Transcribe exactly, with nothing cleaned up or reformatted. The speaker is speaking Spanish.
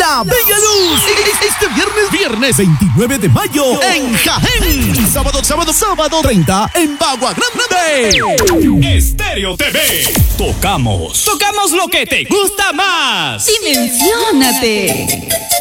La Bella Luz. Este viernes, viernes veintinueve de mayo en Jaén. Sábado, sábado, sábado treinta en Bagua Grande. Estéreo T V. Tocamos. Tocamos lo que te gusta más. Dimensiónate.